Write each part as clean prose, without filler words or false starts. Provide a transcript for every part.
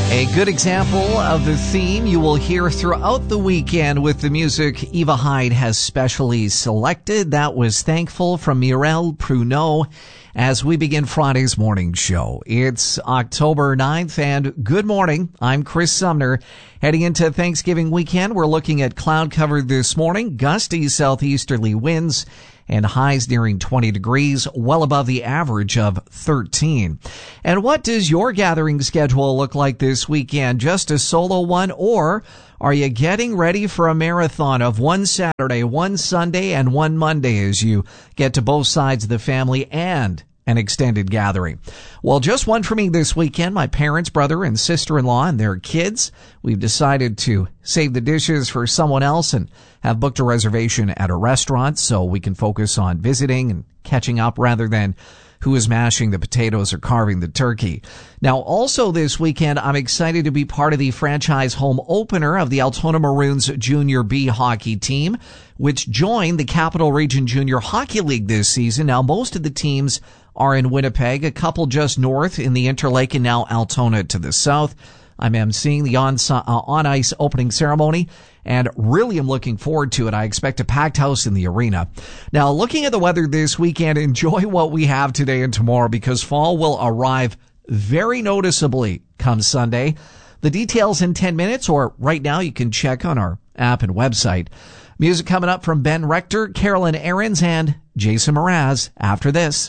A good example of the theme you will hear throughout the weekend with the music Eva Hyde has specially selected. That was Thankful from Mireille Pruneau as we begin Friday's morning show. It's October 9th and good morning. I'm Chris Sumner. Heading into Thanksgiving weekend, we're looking at cloud cover this morning, gusty southeasterly winds, and highs nearing 20 degrees, well above the average of 13. And what does your gathering schedule look like this weekend? Just a solo one, or are you getting ready for a marathon of one Saturday, one Sunday, and one Monday as you get to both sides of the family and an extended gathering? Well, just one for me this weekend. My parents, brother, and sister-in-law and their kids. We've decided to save the dishes for someone else and have booked a reservation at a restaurant so we can focus on visiting and catching up rather than who is mashing the potatoes or carving the turkey. Now, also this weekend, I'm excited to be part of the franchise home opener of the Altona Maroons Junior B hockey team, which joined the Capital Region Junior Hockey League this season. Now, most of the teams are in Winnipeg, a couple just north in the Interlake, and now Altona to the south. I'm emceeing the on-ice opening ceremony, and really am looking forward to it. I expect a packed house in the arena. Now, looking at the weather this weekend, enjoy what we have today and tomorrow because fall will arrive very noticeably come Sunday. The details in 10 minutes, or right now you can check on our app and website. Music coming up from Ben Rector, Carolyn Aarons, and Jason Mraz after this.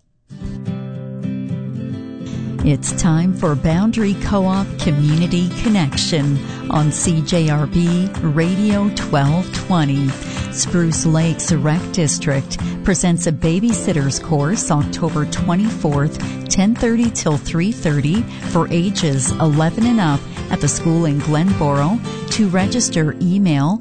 It's time for Boundary Co-op Community Connection on CJRB Radio 1220. Spruce Lakes Rec District presents a babysitter's course October 24th, 10:30 till 3:30 for ages 11 and up at the school in Glenboro. To register, email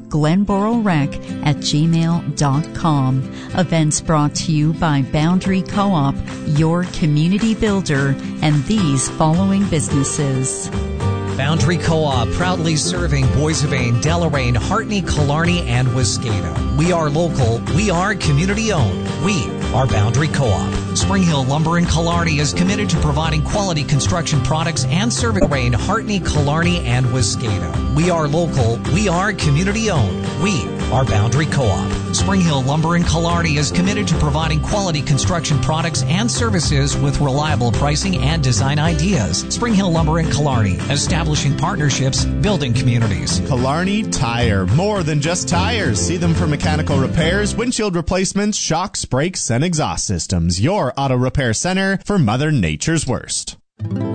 glenbororec@gmail.com. Events brought to you by Boundary Co-op, your community builder, and these following businesses. Boundary Co-op, proudly serving Boissevain, Deloraine, Hartney, Killarney, and Wascana. We are local. We are community-owned. We are Boundary Co-op. Spring Hill Lumber in Killarney is committed to providing quality construction products and serving Rain, Hartney, Killarney, and Wascana. We are local. We are community-owned. We are Boundary Co-op. Spring Hill Lumber in Killarney is committed to providing quality construction products and services with reliable pricing and design ideas. Spring Hill Lumber in Killarney, establishing partnerships, building communities. Killarney Tire, more than just tires. See them for mechanical repairs, windshield replacements, shocks, brakes, and exhaust systems. Your auto repair center for Mother Nature's worst.